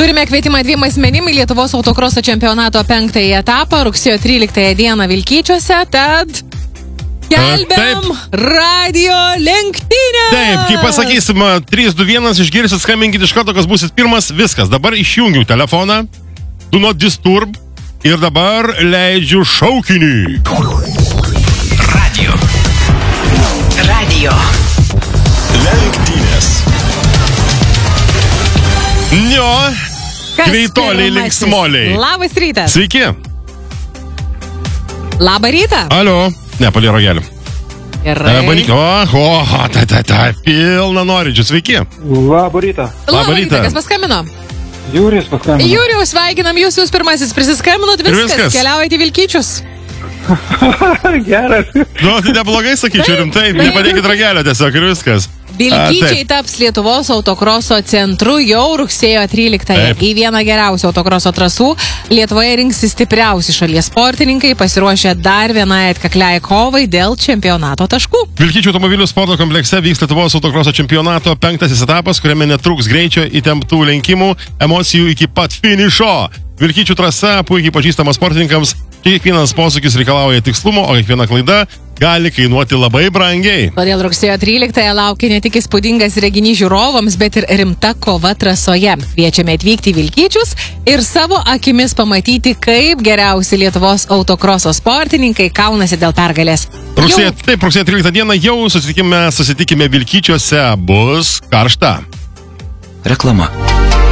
Turime kvietimą 2 asmenim į Lietuvos autokroso čempionato 5-ąjį etapą rugsėjo 13 dieną Vilkyčiuose, tad kelbiam radio lenktynę. Taip, kai pasakysim 3, 2, 1, išgirsit, skambinkit iš karto, kas būsit pirmas, viskas. Dabar išjungiu telefoną, do not disturb ir dabar leidžiu šaukinį. Radio. Lenktynės. Jo, greitoliai linksmoliai. Labas rytas. Sveiki. Labą rytą. Alio. Ne, palė rogelį. Gerai. Pilna norinčių. Sveiki. Labą rytą. Labą rytą. Kas paskambino? Jūrijus paskambino. Jūrijus, sveikinam jūs pirmasis prisiskambinot, viskas. Keliaujate į Vilkyčius. Geras. Nu, tai neblogai sakyčiau, rimtai. Nepadėkit ragelio tiesiog ir viskas. Vilkyčiai taps Lietuvos autokroso centru jau rugsėjo 13-ąją. Į vieną geriausių autokroso trasų Lietuvoje rinksis stipriausi šalies sportininkai, pasiruošę dar vienai atkakliai kovai dėl čempionato taškų. Vilkyčių automobilių sporto komplekse vyks Lietuvos autokroso čempionato 5-asis etapas, kuriame netruks greičio, įtemptų lenkimų, emocijų iki pat finišo. Vilkyčių trasa puikiai pažįstama sportininkams, kiekvienas posūkis reikalauja tikslumo, o kiekviena klaida gali kainuoti labai brangiai. Todėl rugsėjo 13-ąją laukia ne tik įspūdingas reginys žiūrovams, bet ir rimta kova trasoje. Kviečiame atvykti į Vilkyčius ir savo akimis pamatyti, kaip geriausi Lietuvos autokroso sportininkai kaunasi dėl pergalės. Rugsėjo 13 dieną jau susitikime Vilkyčiuose, bus karšta. Reklama.